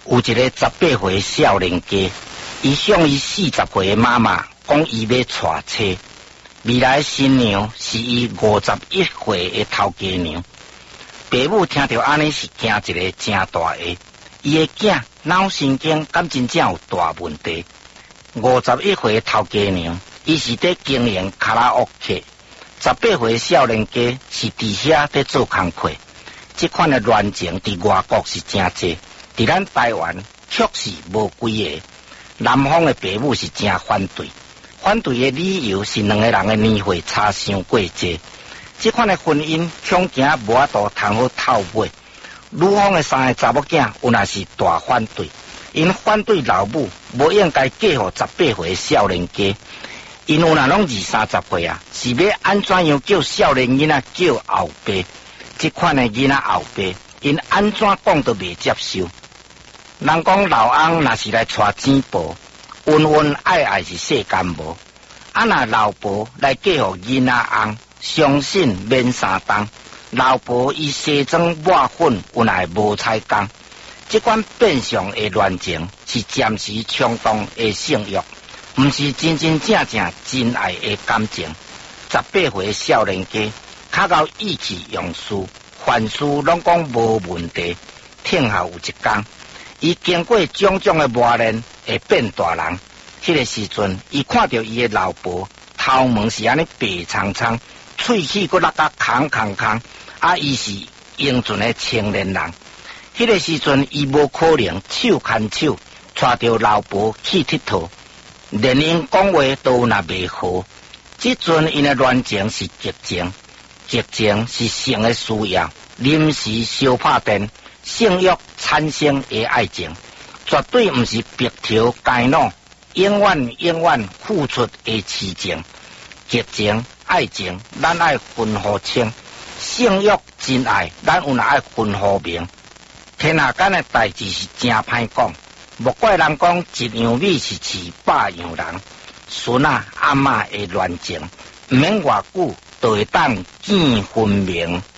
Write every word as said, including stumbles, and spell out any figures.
有一个十八岁少年家，伊向伊四十岁的妈妈讲，伊要娶妻。未来新娘是伊五十一岁的头家娘。爸母听到安尼是惊一个真大下，伊的囝脑神经敢真正有大问题。五十一岁的头家娘，伊是伫经营卡拉 OK， 十八岁的少年家是伫遐伫做工课。这款的乱情伫外国是真济，伫咱台湾确实无几个。男方的爸母是真反对，反对的理由是两个人的年岁差伤过济。这款的婚姻恐惊无法度通好透尾。女方的三个查某囝有那是大反对，因反对老母无应该嫁予十八岁的少年家。因有那拢二三十岁啊，是要安怎样叫少年囡仔叫后爸？这款的囡仔后爸，因安怎讲都未接受。人讲老翁若是来娶钱婆，恩恩爱爱是世间无。啊，若老婆来嫁予囡仔翁，相信免三当。老婆伊西装抹粉，有来无彩工。这款变相的乱情，是暂时冲动的性欲，毋是真真正正真爱的感情。十八岁的少年家，较到意气用事，凡事拢讲无问题。听候有一天，伊经过种种的磨练，会变大人。迄、那个时阵，伊看到伊的老婆头毛是安尼白苍苍，喙齿佫落甲空空空，啊，伊是英俊的青年人。迄、那个时阵，伊无可能手牵手带着老婆去佚佗，连因讲话都若袂好。即阵因的恋情是激情，激情是性的需要，临时小拍电，性欲产生的爱情，绝对毋是白条偕老，永远永远付出的痴情。激情爱情，咱爱分好清；性欲真爱，咱有若爱分好明。天下间的代志是真歹讲，莫怪人讲一样米是饲百样人。孙啊阿嬷的恋情，毋免偌久，就会当见分明。